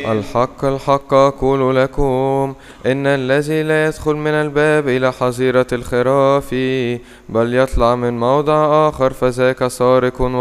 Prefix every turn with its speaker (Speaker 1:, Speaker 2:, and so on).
Speaker 1: الحق الحق أقول لكم إن الذي لا يدخل من الباب إلى حظيرة الخراف بل يطلع من موضع آخر فذاك سارق